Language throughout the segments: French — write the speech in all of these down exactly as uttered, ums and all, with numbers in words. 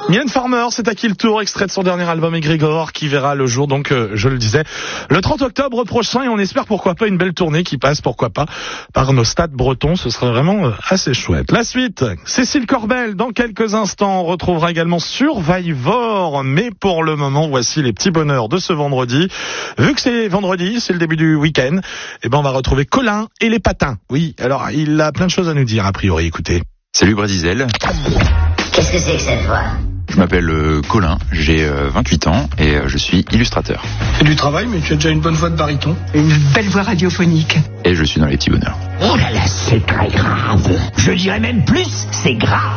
Mylène Farmer, c'est à qui le tour, extrait de son dernier album Égrégore, qui verra le jour, donc euh, je le disais, le trente octobre prochain, et on espère pourquoi pas une belle tournée qui passe, pourquoi pas, par nos stades bretons, ce serait vraiment euh, assez chouette. La suite, Cécile Corbel, dans quelques instants, on retrouvera également Survivor, mais pour le moment, voici les petits bonheurs de ce vendredi. Vu que c'est vendredi, c'est le début du week-end, eh ben on va retrouver Colin et les patins. Oui, alors il a plein de choses à nous dire, a priori, écoutez. Salut Bradizel. Qu'est-ce que c'est que cette voix ? Je m'appelle euh, Colin, j'ai euh, vingt-huit ans et euh, je suis illustrateur. C'est du travail, mais tu as déjà une bonne voix de baryton. Et une belle voix radiophonique. Et je suis dans les petits bonheurs. Oh là là, c'est très grave. Je dirais même plus, c'est grave.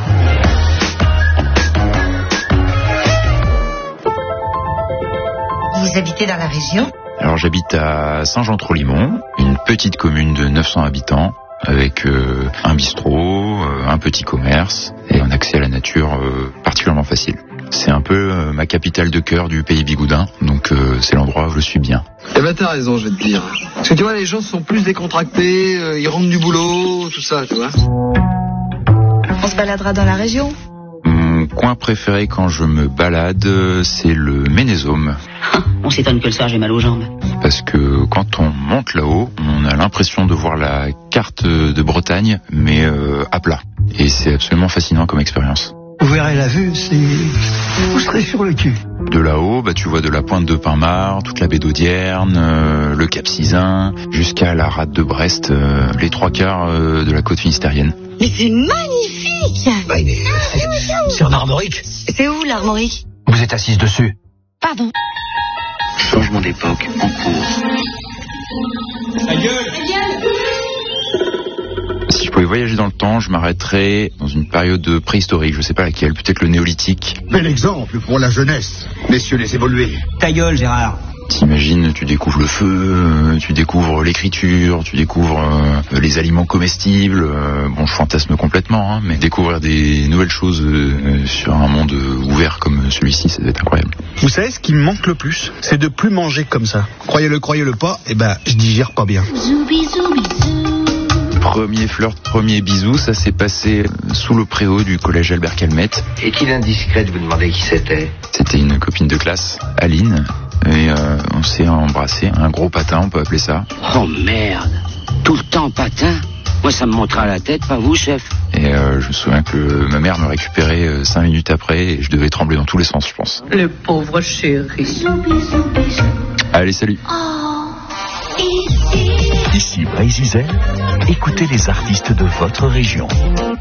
Vous habitez dans la région ? Alors j'habite à Saint-Jean-Trop-Limon, une petite commune de neuf cents habitants, avec euh, un bistrot, euh, un petit commerce et un accès à la nature euh, particulièrement facile. C'est un peu euh, ma capitale de cœur du pays bigoudin, donc euh, c'est l'endroit où je suis bien. Eh ben t'as raison, je vais te dire. Parce que tu vois, les gens sont plus décontractés, euh, ils rentrent du boulot, tout ça, tu vois. On se baladera dans la région ? Mon coin préféré quand je me balade, euh, c'est le Ménésôme. On s'étonne que le soir j'ai mal aux jambes. Parce que quand on monte là-haut, on a l'impression de voir la carte de Bretagne, mais euh, à plat. Et c'est absolument fascinant comme expérience. Vous verrez la vue, c'est... Vous serez sur le cul. De là-haut, bah, tu vois de la pointe de Pinmar, toute la baie d'Audierne, euh, le Cap Sizun, jusqu'à la rade de Brest, euh, les trois quarts euh, de la côte finistérienne. Mais c'est magnifique ! Bah, mais, c'est en armorique. C'est où l'Armorique ? Vous êtes assise dessus. Pardon. Changement d'époque en cours. Si je pouvais voyager dans le temps, je m'arrêterais dans une période préhistorique, je sais pas laquelle, peut-être le néolithique. Bel exemple pour la jeunesse, messieurs les évolués. Ta gueule, Gérard. T'imagines, tu découvres le feu, euh, tu découvres l'écriture, tu découvres euh, les aliments comestibles. Euh, bon, je fantasme complètement, hein, mais découvrir des nouvelles choses euh, sur un monde euh, ouvert comme celui-ci, ça doit être incroyable. Vous savez ce qui me manque le plus, c'est de plus manger comme ça. Croyez-le, croyez-le pas, eh ben je digère pas bien. Premier flirt, premier bisou, ça s'est passé sous le préau du collège Albert Calmette. Est-il indiscret de vous demander qui c'était ? C'était une copine de classe, Aline, et euh, on s'est embrassé, un gros patin, on peut appeler ça. Oh merde. Tout le temps patin ? Moi ça me montera la tête, pas vous chef. Et euh, je me souviens que ma mère me récupérait euh, cinq minutes après et je devais trembler dans tous les sens, je pense. Le pauvre chéri. Allez, salut. Ici Brésil, écoutez les artistes de votre région.